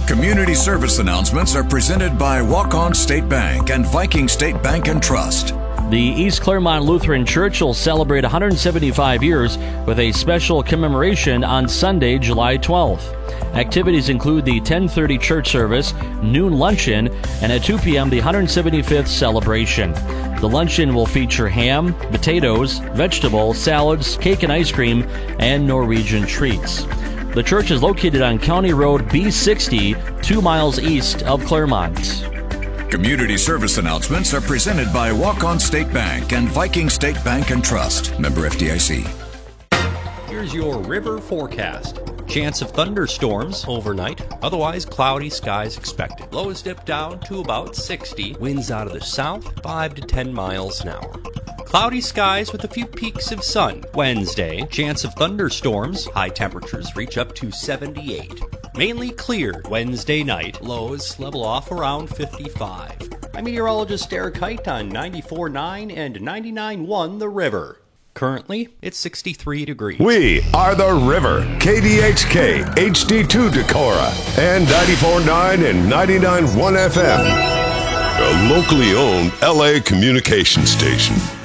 Community service announcements are presented by Walk-On State Bank and Viking State Bank and Trust. The East Claremont Lutheran Church will celebrate 175 years with a special commemoration on Sunday, July 12th. Activities include the 10:30 church service, noon luncheon, and at 2 p.m. the 175th celebration. The luncheon will feature ham, potatoes, vegetables, salads, cake and ice cream, and Norwegian treats. The church is located on County Road B60, 2 miles east of Claremont. Community service announcements are presented by Walk-On State Bank and Viking State Bank and Trust. Member FDIC. Here's your river forecast. Chance of thunderstorms overnight, otherwise cloudy skies expected. Lows dip down to about 60, winds out of the south 5 to 10 miles an hour. Cloudy skies with a few peaks of sun. Wednesday, chance of thunderstorms, high temperatures reach up to 78. Mainly clear Wednesday night, lows level off around 55. I'm meteorologist Derek Height on 94.9 and 99.1 The River. Currently, it's 63 degrees. We are The River, KDHK, HD2 Decorah, and 94.9 and 99.1 FM. A locally owned LA communication station.